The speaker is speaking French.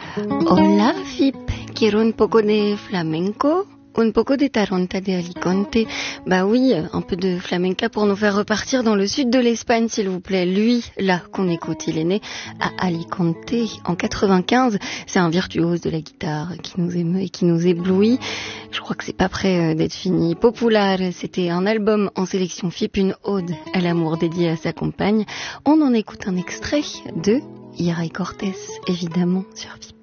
Hola, Fip. Quiero un poco de flamenco, un poco de Taranta de Alicante. Bah oui, un peu de flamenca pour nous faire repartir dans le sud de l'Espagne, s'il vous plaît. Lui, là, qu'on écoute, il est né à Alicante en 95. C'est un virtuose de la guitare qui nous émeut et qui nous éblouit. Je crois que c'est pas près d'être fini. Popular, c'était un album en sélection Fip, une ode à l'amour dédiée à sa compagne. On en écoute un extrait de Ira y Cortés, évidemment, sur Fip.